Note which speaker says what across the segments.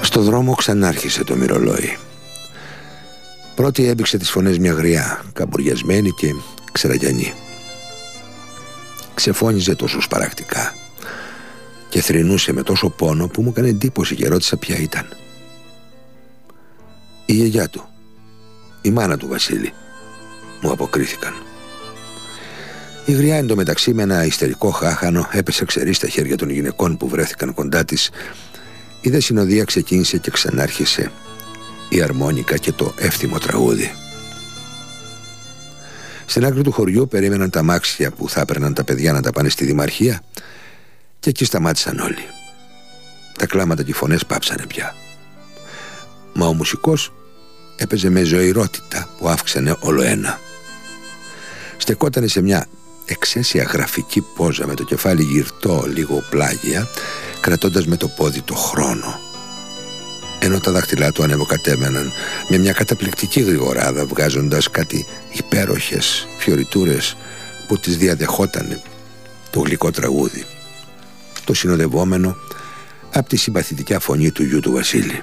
Speaker 1: Στο δρόμο ξανάρχισε το μυρολόι. Πρώτη έμπηξε τις φωνές μια γριά, καμπουριασμένη και ξεραγιανή. Ξεφώνιζε τόσο σπαρακτικά και θρηνούσε με τόσο πόνο που μου έκανε εντύπωση και ρώτησα ποια ήταν. Η γιαγιά του, η μάνα του Βασίλη, μου αποκρίθηκαν. Η γριά εντωμεταξύ με ένα ιστερικό χάχανο έπεσε ξερή στα χέρια των γυναικών που βρέθηκαν κοντά της. Η δε συνοδεία ξεκίνησε και ξανάρχισε η αρμόνικα και το εύθυμο τραγούδι. Στην άκρη του χωριού περίμεναν τα αμάξια που θα έπαιρναν τα παιδιά να τα πάνε στη δημαρχία και εκεί σταμάτησαν όλοι. Τα κλάματα και οι φωνές πάψανε πια. Μα ο μουσικός έπαιζε με ζωηρότητα που αύξανε όλο ένα. Στεκότανε σε μια εξαίσια γραφική πόζα με το κεφάλι γυρτό λίγο πλάγια, κρατώντας με το πόδι το χρόνο, ενώ τα δάχτυλά του ανεβοκατέμεναν με μια καταπληκτική γρηγοράδα, βγάζοντας κάτι υπέροχες φιωριτούρες που τις διαδεχότανε το γλυκό τραγούδι, το συνοδευόμενο από τη συμπαθητικά φωνή του γιου του Βασίλη.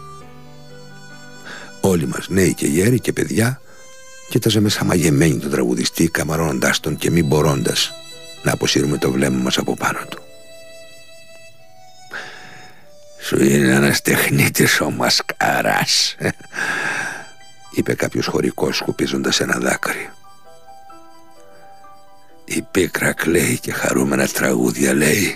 Speaker 1: Όλοι μας, νέοι και γέροι και παιδιά, κοίταζαμε σαμαγεμένοι τον τραγουδιστή, καμαρώνοντας τον και μη μπορώντας να αποσύρουμε το βλέμμα μας από πάνω του. «Σου είναι ένας τεχνίτης ο Μασκαράς», είπε κάποιος χωρικός σκουπίζοντας ένα δάκρυ. «Η πίκρα κλαίει και χαρούμενα τραγούδια λέει».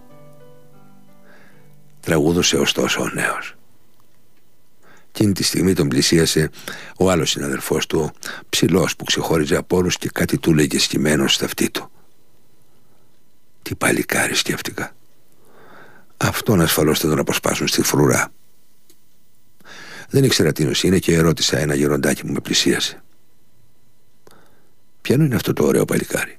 Speaker 1: Τραγούδωσε ωστόσο ο νέος. Εκείνη τη στιγμή τον πλησίασε ο άλλος συναδελφός του, ψηλός που ξεχώριζε από όλους, και κάτι του λέγε σκυμμένος στα αυτή του. Τι παλικάρι, σκέφτηκα. Αυτόν ασφαλώς θα τον αποσπάσουν στη φρουρά. Δεν ήξερα τίνος είναι και ερώτησα ένα γεροντάκι που με πλησίασε. Ποιανού είναι αυτό το ωραίο παλικάρι?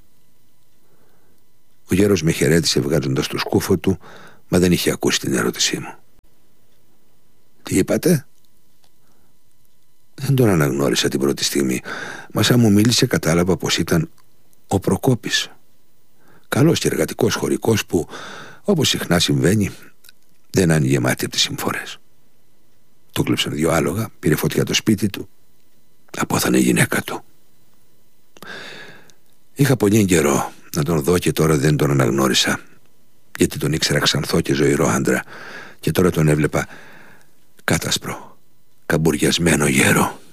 Speaker 1: Ο γέρος με χαιρέτησε βγάζοντας το σκούφο του, μα δεν είχε ακούσει την ερώτησή μου. Τι είπατε? Δεν τον αναγνώρισα την πρώτη στιγμή, μα σαν μου μίλησε κατάλαβα πως ήταν ο Προκόπης. Καλός και εργατικός χωρικός που, όπως συχνά συμβαίνει, δεν άνοιγε μάτι από τις συμφορές. Του κλέψαν 2 άλογα, πήρε φωτιά το σπίτι του, απόθανε η γυναίκα του. Είχα πολύ καιρό να τον δω και τώρα δεν τον αναγνώρισα, γιατί τον ήξερα ξανθό και ζωηρό άντρα, και τώρα τον έβλεπα κάτασπρο, καμπουριασμένο γέρο.